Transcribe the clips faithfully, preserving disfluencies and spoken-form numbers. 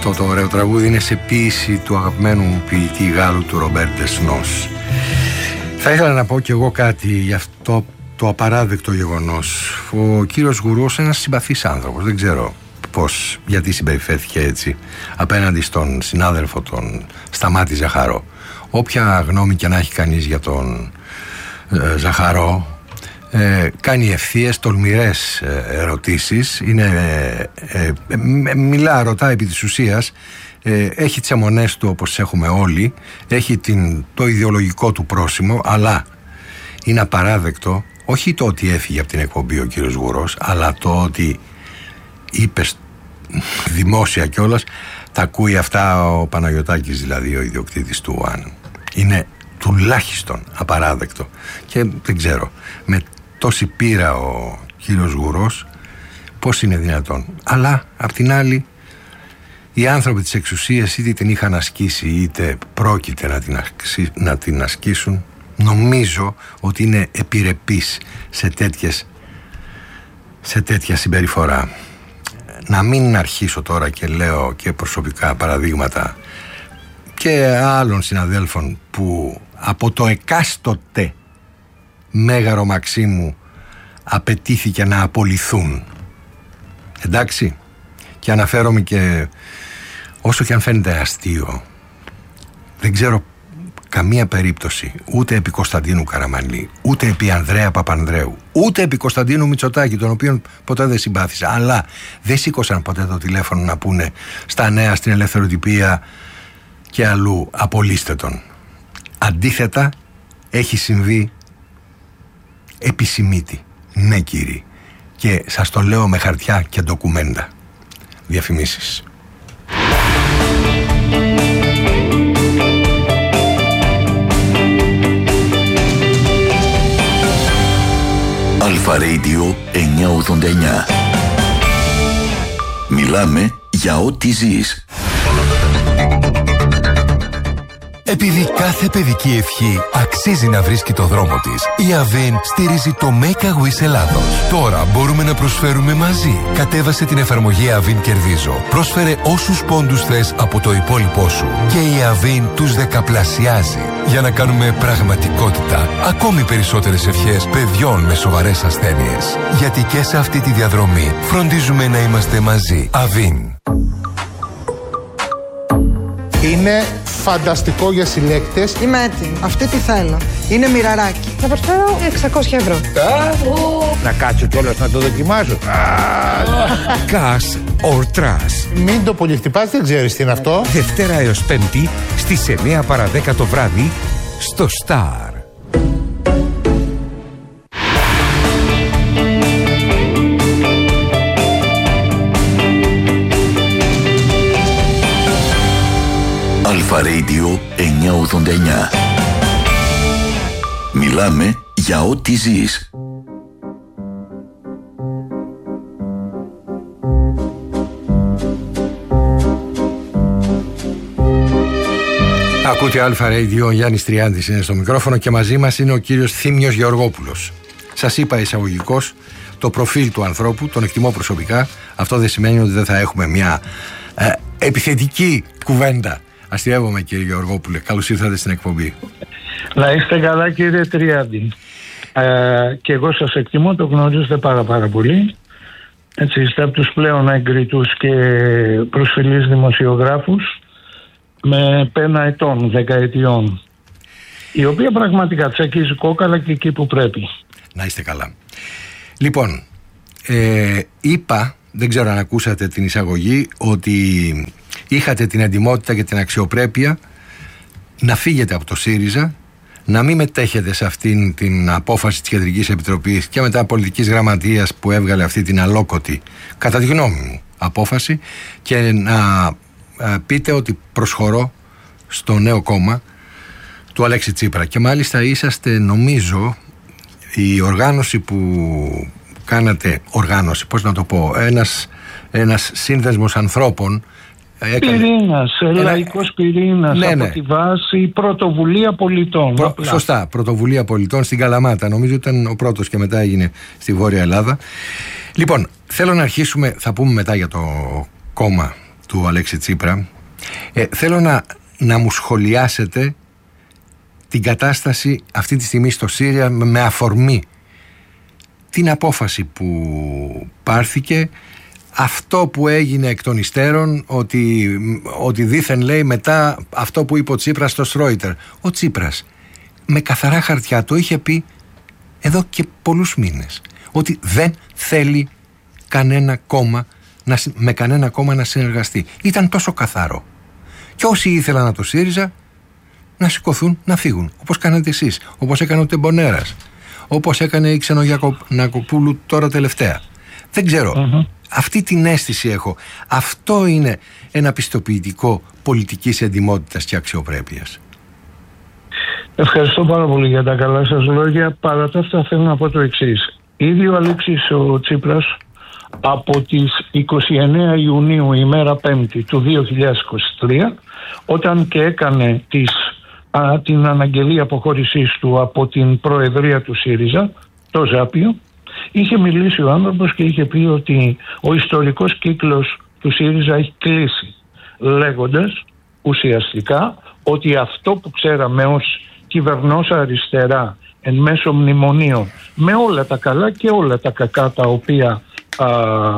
Αυτό το ωραίο τραγούδι είναι σε ποίηση του αγαπημένου μου ποιητή Γάλλου, του Ρομπέρ Ντεσνός. Θα ήθελα να πω κι εγώ κάτι για αυτό το απαράδεκτο γεγονός. Ο κύριος Γουρός είναι ένας συμπαθής άνθρωπος. Δεν ξέρω πώς, γιατί συμπεριφέρθηκε έτσι απέναντι στον συνάδελφο τον Σταμάτη Ζαχαρό. Όποια γνώμη και να έχει κανείς για τον ε, Ζαχαρό, Ε, κάνει ευθείες, τολμηρές ε, ερωτήσεις, είναι, ε, ε, μιλά, ρωτά επί της ουσίας, ε, έχει τις αιμονές του όπως έχουμε όλοι, έχει την, το ιδεολογικό του πρόσημο, αλλά είναι απαράδεκτο όχι το ότι έφυγε από την εκπομπή ο κύριος Γουρός, αλλά το ότι είπε δημόσια κιόλας, τα ακούει αυτά ο Παναγιωτάκης, δηλαδή ο ιδιοκτήτης του ΟΑΝ. Είναι τουλάχιστον απαράδεκτο και δεν ξέρω, με τόση πείρα ο κύριος Γουρός πώς είναι δυνατόν. Αλλά απ' την άλλη οι άνθρωποι της εξουσίας είτε την είχαν ασκήσει είτε πρόκειται να την, ασκή, να την ασκήσουν, νομίζω ότι είναι επιρρεπείς σε, τέτοιες, σε τέτοια συμπεριφορά. Να μην αρχίσω τώρα και λέω και προσωπικά παραδείγματα και άλλων συναδέλφων που από το εκάστοτε Μέγαρο Μαξίμου απαιτήθηκε να απολυθούν. Εντάξει, και αναφέρομαι και, όσο και αν φαίνεται αστείο, δεν ξέρω καμία περίπτωση ούτε επί Κωνσταντίνου Καραμανλή, ούτε επί Ανδρέα Παπανδρέου, ούτε επί Κωνσταντίνου Μητσοτάκη, τον οποίον ποτέ δεν συμπάθησα, αλλά δεν σήκωσαν ποτέ το τηλέφωνο να πούνε στα νέα, στην ελευθεροτυπία και αλλού απολύστε τον. Αντίθετα έχει συμβεί επισημίτη. Ναι κύριοι, και σας το λέω με χαρτιά και ντοκουμέντα. Διαφημίσεις. Αλφα Radio εννιακόσια ογδόντα εννιά. Μιλάμε για ό,τι ζεις. Επειδή κάθε παιδική ευχή αξίζει να βρίσκει το δρόμο της, η Avin στηρίζει το Make a Wish Ελλάδος. Τώρα μπορούμε να προσφέρουμε μαζί. Κατέβασε την εφαρμογή Avin Κερδίζω. Πρόσφερε όσους πόντους θες από το υπόλοιπό σου και η Avin τους δεκαπλασιάζει για να κάνουμε πραγματικότητα ακόμη περισσότερες ευχές παιδιών με σοβαρές ασθένειες. Γιατί και σε αυτή τη διαδρομή φροντίζουμε να είμαστε μαζί. Avin. Είναι φανταστικό για συλλέκτες. Είμαι έτοιμη. Αυτή τι θέλω. Είναι μοιραράκι. Θα προσφέρω εξακόσια ευρώ. Να κάτσω κιόλας να το δοκιμάσω. Cash or Trash. Μην το πολύ χτυπάς, δεν ξέρεις τι είναι αυτό. Δευτέρα έως Πέμπτη στις εννιά παρά δέκα το βράδυ στο Star. Αλφα Radio εννιακόσια ογδόντα εννιά. Μιλάμε για ό,τι ζεις. Ακούτε Αλφα Radio, ο Γιάννης Τριάντης είναι στο μικρόφωνο και μαζί μας είναι ο κύριος Θήμιος Γεωργόπουλος. Σας είπα εισαγωγικώς το προφίλ του ανθρώπου, τον εκτιμώ προσωπικά. Αυτό δεν σημαίνει ότι δεν θα έχουμε μια ε, επιθετική κουβέντα. Αστειεύομαι κύριε Γεωργόπουλε, καλώς ήρθατε στην εκπομπή. Να είστε καλά κύριε Τριάντη. Ε, και εγώ σας εκτιμώ, το γνωρίζετε πάρα πάρα πολύ. Έτσι, είστε από τους πλέον εγκριτούς και προσφυλείς δημοσιογράφους με πένα ετών, δεκαετιών, η οποία πραγματικά τσακίζει κόκαλα και εκεί που πρέπει. Να είστε καλά. Λοιπόν, ε, είπα, δεν ξέρω αν ακούσατε την εισαγωγή, ότι είχατε την εντιμότητα και την αξιοπρέπεια να φύγετε από το ΣΥΡΙΖΑ, να μην μετέχετε σε αυτήν την απόφαση της Κεντρικής Επιτροπής και μετά πολιτικής γραμματείας που έβγαλε αυτή την αλόκοτη, κατά τη γνώμη μου, απόφαση, και να πείτε ότι προσχωρώ στο νέο κόμμα του Αλέξη Τσίπρα. Και μάλιστα είσαστε, νομίζω, η οργάνωση που κάνατε, οργάνωση, πώς να το πω, ένας, ένας σύνδεσμος ανθρώπων. Πυρήνας, ένα... λαϊκός πυρήνας, ναι, από ναι. τη βάση Πρωτοβουλία Πολιτών. Προ... Σωστά, Πρωτοβουλία Πολιτών στην Καλαμάτα. Νομίζω ήταν ο πρώτος και μετά έγινε στη Βόρεια Ελλάδα. Λοιπόν, θέλω να αρχίσουμε, θα πούμε μετά για το κόμμα του Αλέξη Τσίπρα. Ε, θέλω να, να μου σχολιάσετε την κατάσταση αυτή τη στιγμή στο ΣΥΡΙΖΑ με αφορμή την απόφαση που πάρθηκε, αυτό που έγινε εκ των υστέρων, ότι, ότι δήθεν λέει μετά αυτό που είπε ο Τσίπρας στο Στρόιτερ. Ο Τσίπρας με καθαρά χαρτιά το είχε πει εδώ και πολλούς μήνες, ότι δεν θέλει κανένα κόμμα να, με κανένα κόμμα να συνεργαστεί. Ήταν τόσο καθαρό. Και όσοι ήθελαν να το ΣΥΡΙΖΑ να σηκωθούν, να φύγουν, όπως κάνατε εσείς, όπως έκανε ο Τεμπονέρας, όπως έκανε η Ξενογιακοπούλου τώρα τελευταία. Δεν ξέρω. Mm-hmm. Αυτή την αίσθηση έχω. Αυτό είναι ένα πιστοποιητικό πολιτικής εντιμότητας και αξιοπρέπειας. Ευχαριστώ πάρα πολύ για τα καλά σας λόγια. Παρά τα αυτά θέλω να πω το εξής. Ήδη ο Αλέξης ο Τσίπρας από τις είκοσι εννέα Ιουνίου, ημέρα Πέμπτη του δύο χιλιάδες είκοσι τρία, όταν και έκανε τις, α, την αναγγελία αποχώρησής του από την προεδρία του ΣΥΡΙΖΑ, το Ζάπιο, είχε μιλήσει ο άνθρωπος και είχε πει ότι ο ιστορικός κύκλος του ΣΥΡΙΖΑ έχει κλείσει, λέγοντας ουσιαστικά ότι αυτό που ξέραμε ως κυβερνόσα αριστερά εν μέσω μνημονίων, με όλα τα καλά και όλα τα κακά τα οποία α,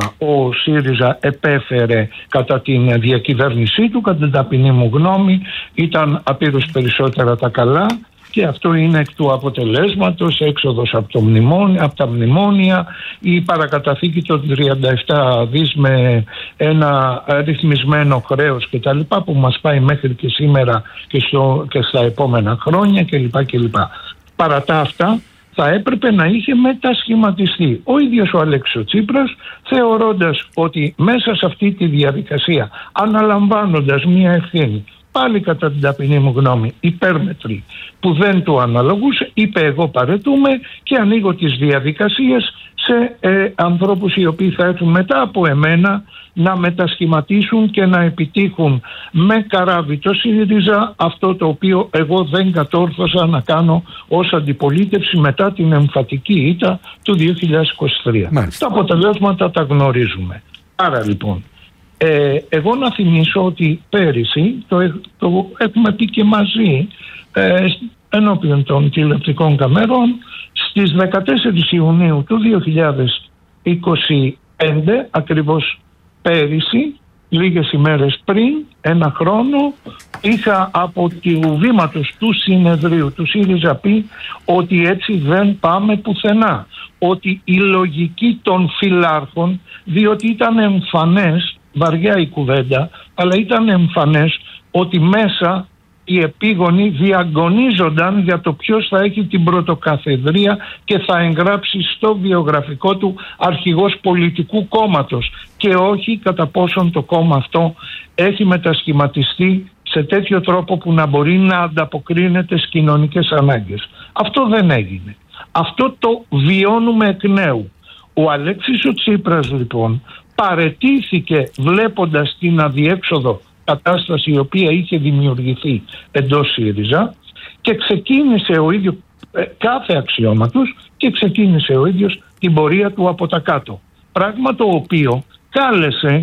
ο ΣΥΡΙΖΑ επέφερε κατά την διακυβέρνησή του, κατά την ταπεινή μου γνώμη, ήταν απείρως περισσότερα τα καλά. Και αυτό είναι εκ του αποτελέσματος έξοδος από, το μνημόνιο, από τα μνημόνια, η παρακαταθήκη των τριάντα επτά δις με ένα ρυθμισμένο χρέος κτλ. Που μας πάει μέχρι και σήμερα και, στο, και στα επόμενα χρόνια κλπ. κλπ. Παρά τα αυτά θα έπρεπε να είχε μετασχηματιστεί ο ίδιος ο Αλέξης Τσίπρας, θεωρώντας ότι μέσα σε αυτή τη διαδικασία, αναλαμβάνοντας μία ευθύνη, πάλι κατά την ταπεινή μου γνώμη υπέρμετρη, που δεν του αναλογούσε, είπε εγώ παρετούμε και ανοίγω τις διαδικασίες σε ε, ανθρώπους οι οποίοι θα έρθουν μετά από εμένα να μετασχηματίσουν και να επιτύχουν με καράβι το ΣΥΡΙΖΑ αυτό το οποίο εγώ δεν κατόρθωσα να κάνω ως αντιπολίτευση μετά την εμφατική ήττα του δύο χιλιάδες είκοσι τρία. Μάλιστα. Τα αποτελέσματα τα γνωρίζουμε. Άρα λοιπόν, Ε, εγώ να θυμίσω ότι πέρυσι, το, το έχουμε πει και μαζί ε, ενώπιον των τηλεοπτικών καμέρων, στις δεκατέσσερις Ιουνίου του δύο χιλιάδες είκοσι πέντε, ακριβώς πέρυσι, λίγες ημέρες πριν, ένα χρόνο, είχα από του βήματος του συνεδρίου του ΣΥΡΙΖΑ πει ότι έτσι δεν πάμε πουθενά. Ότι η λογική των φιλάρχων, διότι ήταν εμφανές, βαριά η κουβέντα, αλλά ήταν εμφανές ότι μέσα οι επίγονοι διαγωνίζονταν για το ποιος θα έχει την πρωτοκαθεδρία και θα εγγράψει στο βιογραφικό του αρχηγός πολιτικού κόμματος και όχι κατά πόσον το κόμμα αυτό έχει μετασχηματιστεί σε τέτοιο τρόπο που να μπορεί να ανταποκρίνεται στις κοινωνικές ανάγκες. Αυτό δεν έγινε. Αυτό το βιώνουμε εκ νέου. Ο Αλέξης ο Τσίπρας λοιπόν παρετήθηκε βλέποντας την αδιέξοδο κατάσταση η οποία είχε δημιουργηθεί εντός ΣΥΡΙΖΑ και ξεκίνησε ο ίδιος ε, κάθε αξιώματος και ξεκίνησε ο ίδιος την πορεία του από τα κάτω. Πράγμα το οποίο κάλεσε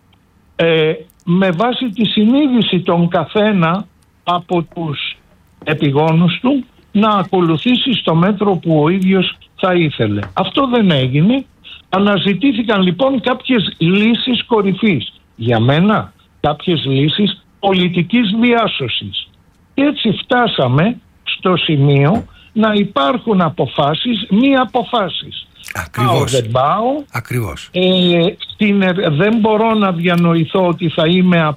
ε, με βάση τη συνείδηση των καθένα από τους επιγόνους του να ακολουθήσει στο μέτρο που ο ίδιος θα ήθελε. Αυτό δεν έγινε. Αναζητήθηκαν λοιπόν κάποιες λύσεις κορυφής. Για μένα κάποιες λύσεις πολιτικής διάσωσης. Και έτσι φτάσαμε στο σημείο να υπάρχουν αποφάσεις, μη αποφάσεις. Ακριβώς. Πάω, δεν πάω. Ακριβώς. Ε, στην, δεν μπορώ να διανοηθώ ότι θα είμαι